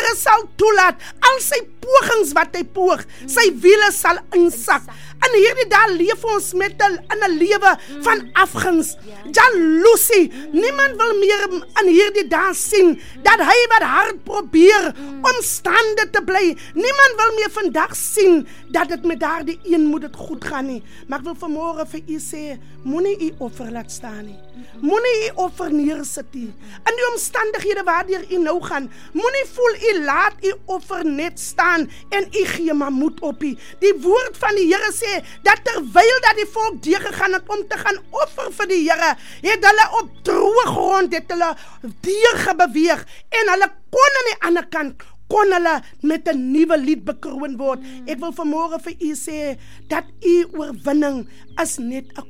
Here sal toelaat al sy pogings wat hy poog, sy wiele sal insak. En hierdie dag leef ons met 'n lewe van afguns, jaloesie. Niemand wil meer in hierdie dag sien dat hy wat hard probeer om staande te bly. Niemand wil meer vandag sien dat dit met daardie een moet dit goed gaan nie. Maar ek wil vanmôre vir u sê, moenie u offer laat staan nie. Moenie u offer neersit nie. In die omstandighede waardeur u nou gaan, moenie voel u laat u offer net staan en u gee maar moed op u. Die woord van die Here sê dat terwyl dat die volk deurgegaan het om te gaan offer vir die Here, het hulle op droë grond het hulle deurgebeweeg en hulle kon aan die ander kant kon hulle met 'n nuwe lied bekroon word. Ek wil vanmôre vir u sê dat u oorwinning is net 'n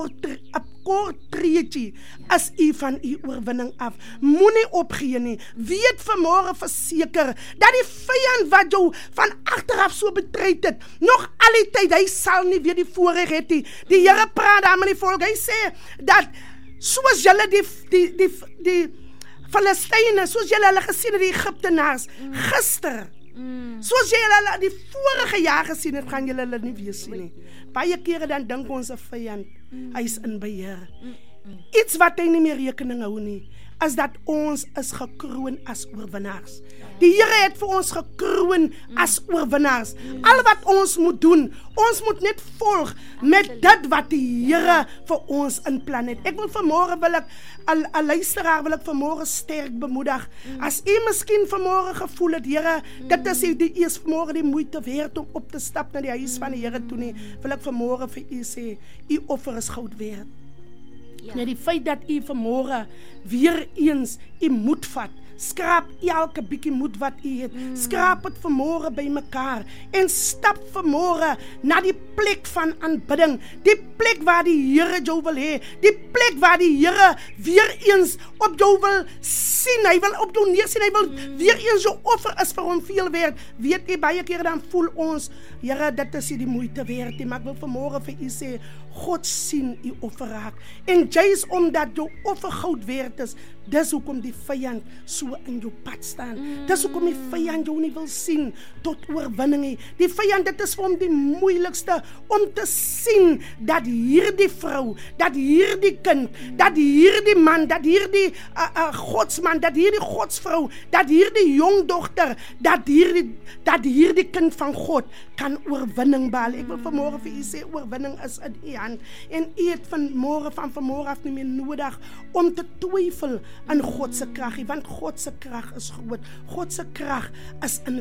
kort treetjie as u van u oorwinning af. Moenie opgee nie. Weet vanmôre verseker dat die vyand wat jou van agteraf so betreit het, nog al die tyd, hy sal nie weer die voorreg hê nie. Die Here praat daar met die volk. Hy sê dat soos julle die Filistyne, soos julle hulle gesien het, die Egiptenaars, gister, soos julle hulle die vorige jaar gesien het, gaan julle hulle nie weer sien nie. Baie kere dan dink ons 'n vyand, hy is in beheer. Iets wat hy nie meer rekening hou nie, is dat ons is gekroon as oorwinnaars. Die Here het vir ons gekroon as oorwinnaars. Al wat ons moet doen, ons moet net volg met dit wat die Here vir ons in plan het. Ek wil vanmôre wil ek 'n luisteraar wil ek vanmôre sterk bemoedig. As u miskien vanmôre gevoel het, Here, dit is die eers vanmôre die moeite werd om op te stap na die huis van die Here toe nie, wil ek vanmôre vir u sê, u offer is goud werd. Net die feit dat u vanmôre weer eens u moed vat, skraap elke bietjie moed wat u het, skraap dit vanmôre by mekaar en stap vanmôre na die plek van aanbidding, die plek waar die Here jou wil hê, die plek waar die Here weer eens op jou wil sien, hy wil op jou neersien, hy wil weer eens jou offer is vir hom veel werd. Weet u, baie kere dan voel ons, Here, dit is nie die moeite werd nie, maar ek wil vanmôre vir u sê, God sien u offer raak, en juist omdat jou offer goud werd is, dis hoekom die vyand so in jou pad staan. Dis hoekom die vyand jou nie wil sien tot oorwinning nie. Die vyand, dit is vir hom die moeilikste om te sien dat hierdie vrou, dat hierdie kind, dat hierdie man, dat hierdie godsman, dat hierdie godsvrou, dat hierdie jongdogter, dat hierdie kind van God kan oorwinning behaal. Ek wil vanmôre vir u sê, oorwinning is in u hand. En u het van vanmôre af nie meer nodig om te twyfel in God se krag, want God se krag is groot. God se krag is in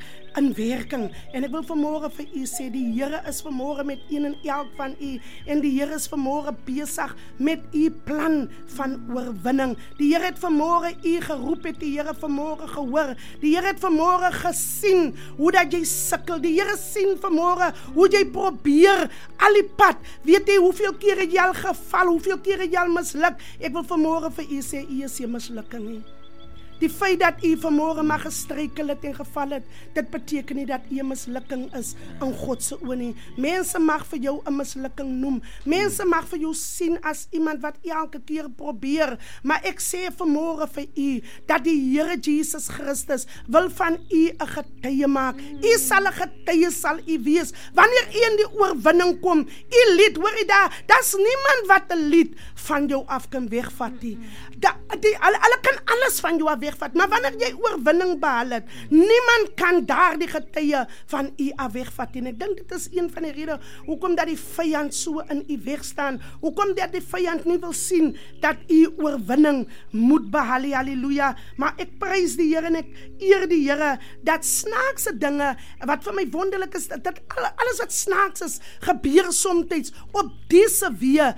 werking. En ek wil vanmôre vir u sê, die Here is vanmôre met een en elk van u, en die Here is vanmôre besig met u plan van oorwinning. Die Here het vanmôre u geroep, het die Here vanmôre gehoor. Die Here het vanmôre gesien hoe dat jy sukkel. Die Here sien vanmôre hoe jy probeer al die pad. Weet jy hoeveel keer het jy al geval, hoeveel keer het jy al misluk? Ek wil vanmôre vir u sê, u is nie mislukking nie. Die feit dat u vanmôre maar gestruikel het en geval het, dit beteken nie dat u 'n mislukking is in God se oë nie. Mense mag vir jou 'n mislukking noem. Mense mag vir jou sien as iemand wat elke keer probeer. Maar ek sê vanmôre vir u dat die Here Jesus Christus wil van u 'n getuie maak. U sal 'n getuie sal u wees. Wanneer u in die oorwinning kom, u lied, hoor jy daar, daar's niemand wat 'n lied van jou af kan wegvat nie. Hulle kan alles van jou af wegvat, maar wanneer jy oorwinning behaal het, niemand kan daardie getuie van u af wegvat nie. Ek dink dit is een van die redes hoekom dat die vyand so in u weg staan, hoekom dat die vyand nie wil sien dat u oorwinning moet behaal. Halleluja. Maar ek prys die Here en ek eer die Here dat snaakse dinge wat vir my wonderlik is, dat alles wat snaaks is, gebeur soms op dese wie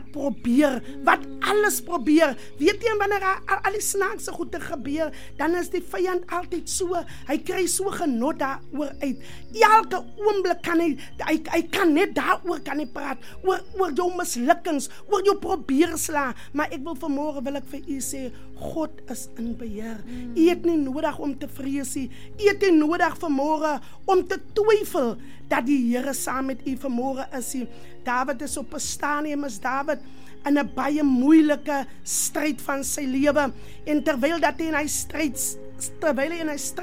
wat alles probeer. Weet jy, wanneer al die snaakse goede gebeur, dan is die vyand altyd so, hy kry so genot daaroor uit. Elke oomblik kan hy kan net daaroor kan hy praat, oor jou mislukkings, oor jou probeersla. Maar ek wil vanmôre wil ek vir u sê, God is in beheer. U het nie nodig om te vrees nie. U het nie nodig vanmôre om te twyfel dat die Here saam met u vanmôre is. Dawid is op 'n stadium, is Dawid in 'n baie moeilike stryd van sy lewe, en terwyl hy in hy stryd